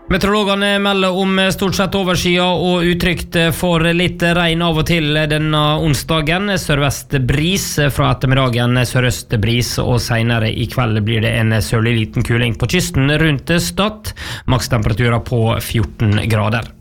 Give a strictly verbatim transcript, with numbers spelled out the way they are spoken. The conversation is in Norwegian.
Meteorologene melder om stort sett overskya og utrygt for litt regn av og til denne onsdagen. Sørvest bris fra ettermiddagen, sørøst bris, og senere i kveld blir det en sørlig liten kuling på kysten rundt Stad. Makstemperaturer på fjorten grader.